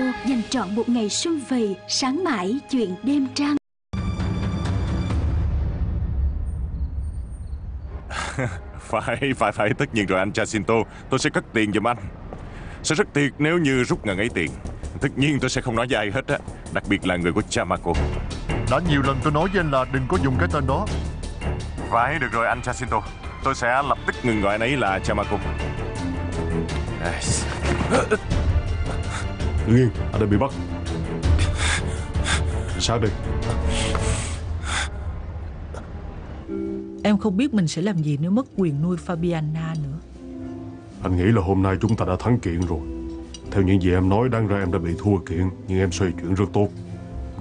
dành trọn một ngày sum vầy, sáng mãi chuyện đêm trăng. Phải, tất nhiên rồi anh Jacinto. Tôi sẽ cất tiền giùm anh. Sẽ rất tiếc nếu như rút ngần ấy tiền. Tất nhiên tôi sẽ không nói với ai hết á, đặc biệt là người của Chamaco. Đã nhiều lần tôi nói với anh là đừng có dùng cái tên đó. Phải, được rồi anh Jacinto. Tôi sẽ lập tức ngừng gọi anh ấy là Chamaco. Tự nhiên, anh đã bị bắt. Sao đây? Em không biết mình sẽ làm gì nếu mất quyền nuôi Fabiana nữa. Anh nghĩ là hôm nay chúng ta đã thắng kiện rồi. Theo những gì em nói, đáng ra em đã bị thua kiện, nhưng em xoay chuyển rất tốt.